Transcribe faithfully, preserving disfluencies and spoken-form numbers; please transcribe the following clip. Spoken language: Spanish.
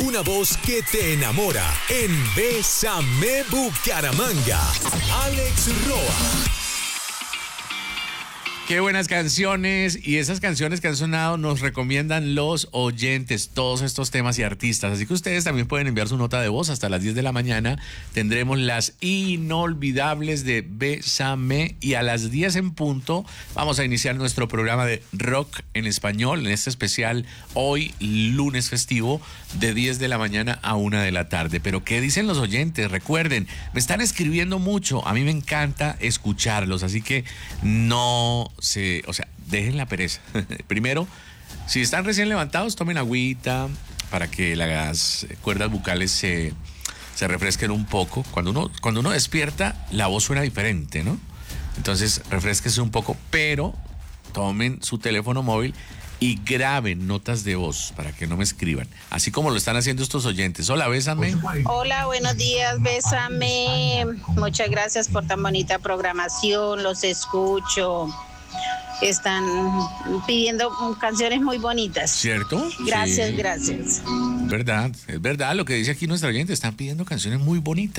una voz que te enamora en Bésame Bucaramanga. Alex Roa. Qué buenas canciones, y esas canciones que han sonado nos recomiendan los oyentes, todos estos temas y artistas, así que ustedes también pueden enviar su nota de voz hasta las diez de la mañana. Tendremos las inolvidables de Bésame, y a las diez en punto vamos a iniciar nuestro programa de rock en español, en este especial hoy lunes festivo de diez de la mañana a una de la tarde. Pero ¿qué dicen los oyentes? Recuerden, me están escribiendo mucho, a mí me encanta escucharlos, así que no se, o sea, dejen la pereza. Primero, si están recién levantados, tomen agüita para que las cuerdas bucales se, se refresquen un poco. Cuando uno, cuando uno despierta, la voz suena diferente, ¿no? Entonces, refresquense un poco, pero tomen su teléfono móvil y graben notas de voz para que no me escriban, así como lo están haciendo estos oyentes. Hola, Bésame. Hola, buenos días, Bésame. Muchas gracias por tan bonita programación, los escucho. Están pidiendo canciones muy bonitas. ¿Cierto? Gracias, Sí. gracias. Verdad, es verdad lo que dice aquí nuestra oyente, están pidiendo canciones muy bonitas.